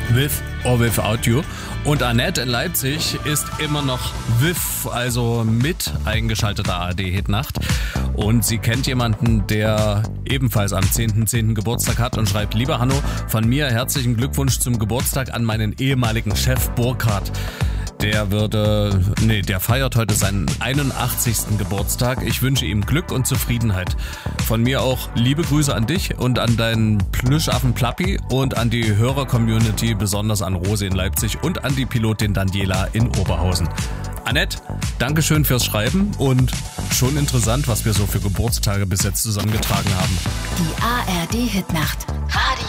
With or Without You. Und Annette in Leipzig ist immer noch with, also mit eingeschalteter ARD-Hitnacht. Und sie kennt jemanden, der ebenfalls am 10.10. Geburtstag hat und schreibt: Lieber Hanno, von mir herzlichen Glückwunsch zum Geburtstag an meinen ehemaligen Chef Burkhard. Der feiert heute seinen 81. Geburtstag. Ich wünsche ihm Glück und Zufriedenheit. Von mir auch liebe Grüße an dich und an deinen Plüschaffen Plappi und an die Hörer-Community, besonders an Rose in Leipzig und an die Pilotin Daniela in Oberhausen. Annette, Dankeschön fürs Schreiben und schon interessant, was wir so für Geburtstage bis jetzt zusammengetragen haben. Die ARD-Hitnacht. Radio